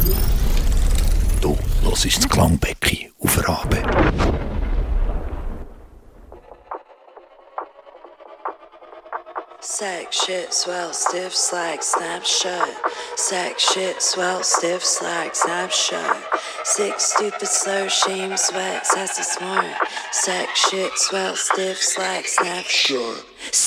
Du hörst das Klangbecken auf Rabe. Sack shit, swell, stiff, slack, snap shut. Sack shit, swell, stiff, slack, snap shut. Sick, stupid, slow, shame, sweat, sassy, smart. Sack shit, swell, stiff, slack, snap shut.